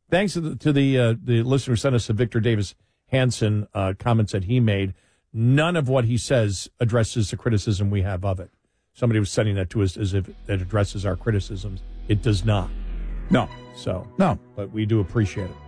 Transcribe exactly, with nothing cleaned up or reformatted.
thanks to the, to the, uh, the listener who sent us the Victor Davis Hanson uh, comments that he made. None of what he says addresses the criticism we have of it. Somebody was sending that to us as if it addresses our criticisms. It does not. No. So, no. But we do appreciate it.